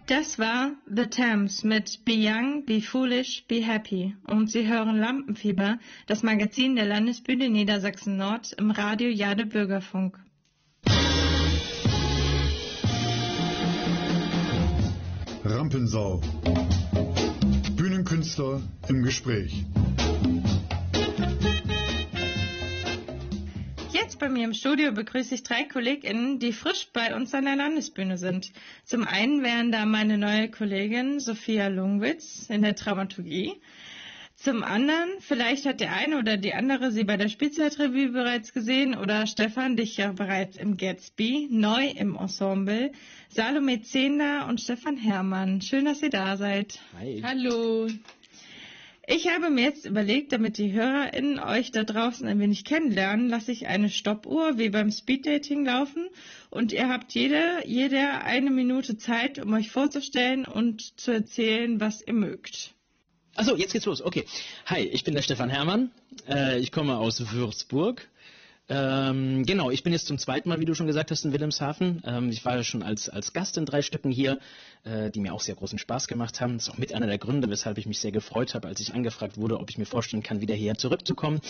Das war The Thames mit Be Young, Be Foolish, Be Happy. Und Sie hören Lampenfieber, das Magazin der Landesbühne Niedersachsen-Nord im Radio Jade Bürgerfunk. Rampensau. Bühnenkünstler im Gespräch. Jetzt bei mir im Studio begrüße ich 3 KollegInnen, die frisch bei uns an der Landesbühne sind. Zum einen wären da meine neue Kollegin Sophia Lungwitz in der Dramaturgie. Zum anderen, vielleicht hat der eine oder die andere sie bei der Spielzeitrevue bereits gesehen oder Stefan dich ja bereits im Gatsby, neu im Ensemble, Salome Zehnder und Stefan Herrmann. Schön, dass ihr da seid. Hi. Hallo. Ich habe mir jetzt überlegt, damit die HörerInnen euch da draußen ein wenig kennenlernen, lasse ich eine Stoppuhr wie beim Speeddating laufen und ihr habt jeder 1 Minute Zeit, um euch vorzustellen und zu erzählen, was ihr mögt. Achso, jetzt geht's los. Okay. Hi, ich bin der Stefan Herrmann. Ich komme aus Würzburg. Genau, ich bin jetzt zum 2. Mal, wie du schon gesagt hast, in Wilhelmshaven. Ich war ja schon als Gast in 3 Stücken hier, die mir auch sehr großen Spaß gemacht haben. Das ist auch mit einer der Gründe, weshalb ich mich sehr gefreut habe, als ich angefragt wurde, ob ich mir vorstellen kann, wieder hierher zurückzukommen.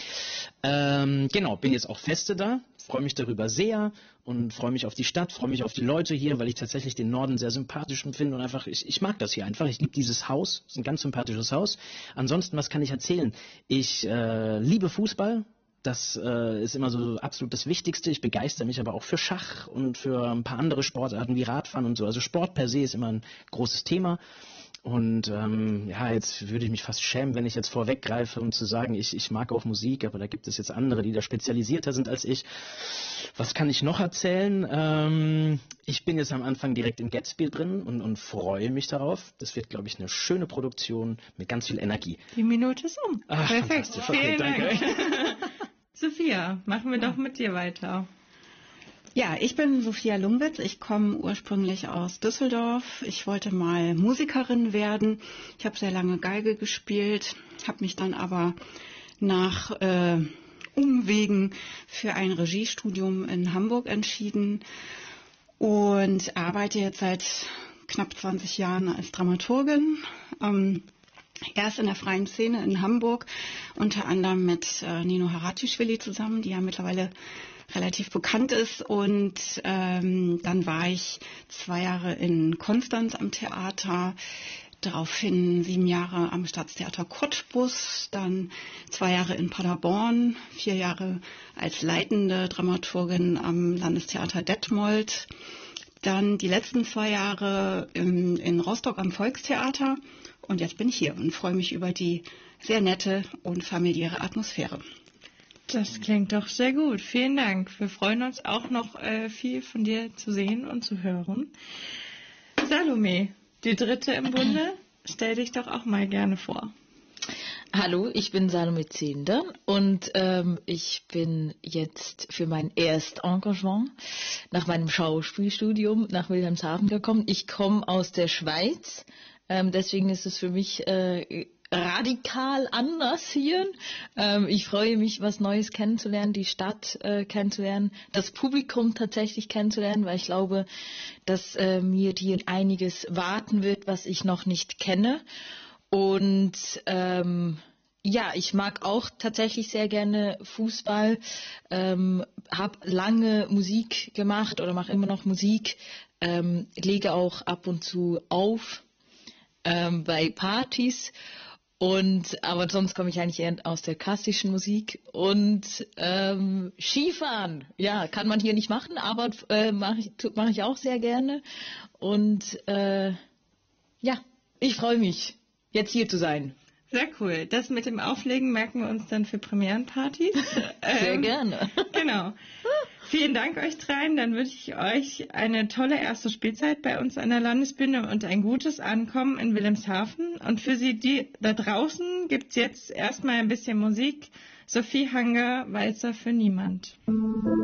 Genau, bin jetzt auch feste da, freue mich darüber sehr und freue mich auf die Stadt, freue mich auf die Leute hier, weil ich tatsächlich den Norden sehr sympathisch finde und einfach, ich mag das hier einfach. Ich liebe dieses Haus, es ist ein ganz sympathisches Haus. Ansonsten, was kann ich erzählen? Ich liebe Fußball. Das ist immer so absolut das Wichtigste. Ich begeister mich aber auch für Schach und für ein paar andere Sportarten wie Radfahren und so. Also Sport per se ist immer ein großes Thema. Und ja, jetzt würde ich mich fast schämen, wenn ich jetzt vorweggreife, um zu sagen, ich mag auch Musik, aber da gibt es jetzt andere, die da spezialisierter sind als ich. Was kann ich noch erzählen? Ich bin jetzt am Anfang direkt im Gatsby drin und freue mich darauf. Das wird, glaube ich, eine schöne Produktion mit ganz viel Energie. Die Minute ist um. Ach, perfekt. Okay, vielen danke. Dank. Sophia, machen wir doch mit dir weiter. Ja, ich bin Sophia Lungwitz. Ich komme ursprünglich aus Düsseldorf. Ich wollte mal Musikerin werden. Ich habe sehr lange Geige gespielt, habe mich dann aber nach Umwegen für ein Regiestudium in Hamburg entschieden und arbeite jetzt seit knapp 20 Jahren als Dramaturgin. Erst in der freien Szene in Hamburg, unter anderem mit Nino Haratischvili zusammen, die ja mittlerweile relativ bekannt ist. Und dann war ich 2 Jahre in Konstanz am Theater, daraufhin 7 Jahre am Staatstheater Cottbus, dann 2 Jahre in Paderborn, 4 Jahre als leitende Dramaturgin am Landestheater Detmold, dann die letzten 2 Jahre in Rostock am Volkstheater. Und jetzt bin ich hier und freue mich über die sehr nette und familiäre Atmosphäre. Das klingt doch sehr gut. Vielen Dank. Wir freuen uns auch noch viel von dir zu sehen und zu hören. Salome, die 3. im Bunde, stell dich doch auch mal gerne vor. Hallo, ich bin Salome Zehnder und ich bin jetzt für mein Erstengagement nach meinem Schauspielstudium nach Wilhelmshaven gekommen. Ich komme aus der Schweiz. Deswegen ist es für mich radikal anders hier. Ich freue mich, was Neues kennenzulernen, die Stadt kennenzulernen, das Publikum tatsächlich kennenzulernen, weil ich glaube, dass mir hier einiges warten wird, was ich noch nicht kenne. Und ja, ich mag auch tatsächlich sehr gerne Fußball, habe lange Musik gemacht oder mache immer noch Musik, lege auch ab und zu auf bei Partys aber sonst komme ich eigentlich eher aus der klassischen Musik und Skifahren, ja, kann man hier nicht machen, aber mach ich auch sehr gerne und ja, ich freue mich, jetzt hier zu sein. Sehr cool. Das mit dem Auflegen merken wir uns dann für Premierenpartys. Sehr gerne. Genau. Vielen Dank euch dreien. Dann wünsche ich euch eine tolle erste Spielzeit bei uns an der Landesbühne und ein gutes Ankommen in Wilhelmshaven. Und für Sie, die da draußen, gibt's jetzt erstmal ein bisschen Musik. Sophie Hanger, Walzer für niemand.